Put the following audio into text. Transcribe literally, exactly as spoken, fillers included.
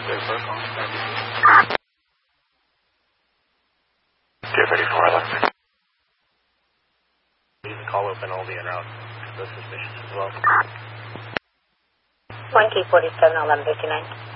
thirty-four, eleven. Leave the call open, I'll be en route. Those suspicious as well. one K forty-seven, eleven fifty-nine.